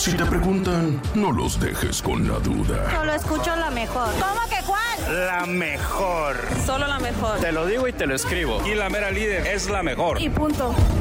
Si te preguntan, no los dejes con la duda. Solo escucho la mejor. ¿Cómo que cuál? La mejor. Solo la mejor. Te lo digo y te lo escribo. Y la mera líder es la mejor. Y punto.